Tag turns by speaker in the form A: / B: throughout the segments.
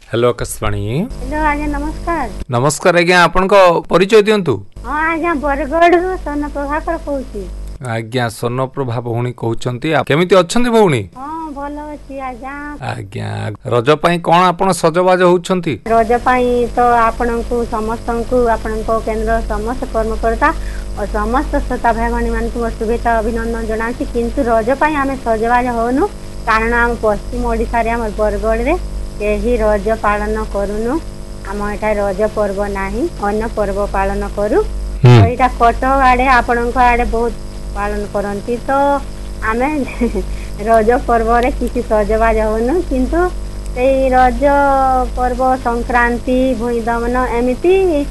A: Hello Akashvani.
B: Hello आज्ञा नमस्कार।
A: नमस्कार आज्ञा, आपन परिचय दियंतु।
B: हाँ आज्ञा बरगढ़ सोन प्रभाकर कहूची।
A: आज्ञा सोन प्रभा भौणी कहउचंती। केमिति अछंती भौणी?
B: हाँ भलो अछि आज्ञा।
A: आज्ञा रज पई कोन आपन सजबाज होउचंती?
B: रज पई तो आपनकु समस्तंकु आपनको केंद्र समस्त कर्मकर्ता और समस्त श्रोता भाई भणी मानकु शुभेच्छा अभिनंदन जनाछि। किंतु रज पई आमे सजबाज होनु कारण हम पश्चिम ओडिसा रे हम बरगढ़ रे केही रज पालन करूनु। आम एटा रज पर्व नाही अन्य पर्व पालन करू। एटा कटक आड़े आपनक आड़े बहुत पालन करती तो आमे रज पर्व रे किसी सजबाज होनु। किंतु रज पर्व संक्रांति भूई दमन एमिति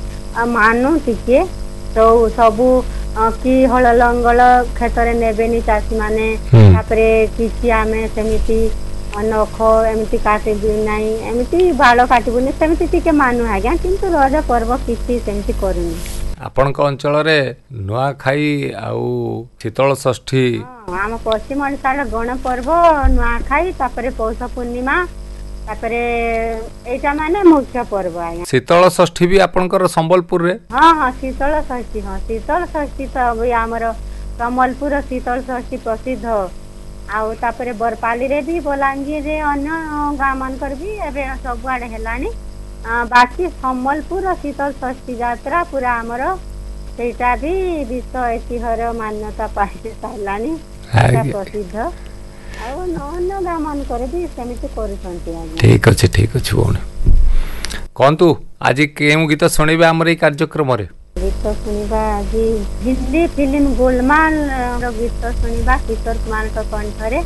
B: मानु टिके तो सबू कि हल लंगल क्षेत्र नेबेनी चाषी माने तापरे किछि आमे सेमिति नख एमती काटबू ना एमती बाल काटबूनी सेमती टिके मानु आज्ञा। किंतु रज पर्व किसी सेमती करूनी।
A: आपण अंचल रे नुआ खाई आउ शीतल षष्ठी
B: आम पश्चिम ओडिशा गण पर्व नुआ खाई तापरे पौष पूर्णिमा तापरे एटा माने मुख्य पर्व आज्ञा।
A: शीतल षष्ठी भी आपनकर संबलपुर रे?
B: हाँ हाँ शीतल षष्ठी। हाँ शीतल षष्ठी तो अभी आमर संबलपुर शीतल षष्ठी प्रसिद्ध। आउ तापरे बरपाली रे भी बलांगीर रे अन्य गाँ मानकर भी एबे सब आड़े हेलानी। बाकी संबलपुर शीतल षष्ठी यात्रा पूरा आमर सेटा भी विश्व ऐतिह्य मान्यता पाई सारलानी प्रसिद्ध। आउ अन्य गाँ मानकर भी सेमिति करूछंती।
A: ठीक अछि ठीक अछि भौणी। कोंतु आज केउ गीत सुनिबे हमर ए कार्यक्रम रे?
B: गीत सुनिबा आज हिंदी फिल्म गोलमाल रो गीत सुनिबा किशोर कुमार का कंठ रे।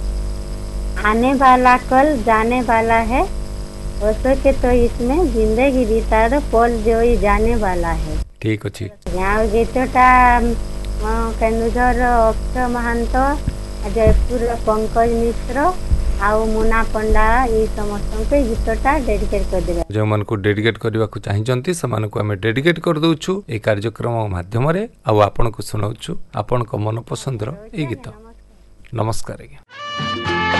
B: आने वाला कल जाने वाला है, हो सके तो इसमें जिंदगी बिता दो, पल जो ही जाने वाला है।
A: ठीक अछि।
B: यहाँ गीतटा केन्दुझर अक्षय महांत, जयपुर पंकज मिश्र आउ मुना पंडा ये समस्त के गीतटा डेडिकेट कर देबा।
A: जो मन को डेडिकेट करबा को चाहिचंती से मन को हमें डेडिकेट कर दोछु ए कार्यक्रम माध्यम रे। आ आपन को सुनाउछु आपन को मन पसंद रो ए गीत। नमस्कार।